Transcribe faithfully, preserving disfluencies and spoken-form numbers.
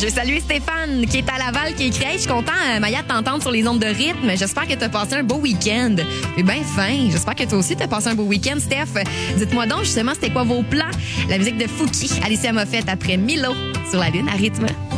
Je veux saluer Stéphane qui est à Laval, qui écrit hey, « Je suis content, euh, Maya, de t'entendre sur les ondes de rythme. J'espère que tu as passé un beau week-end. » C'est bien fin. J'espère que toi aussi, tu as passé un beau week-end, Steph. Dites-moi donc, justement, c'était quoi vos plans? La musique de Fouki, Alicia Moffett après Milo sur la Lune à rythme.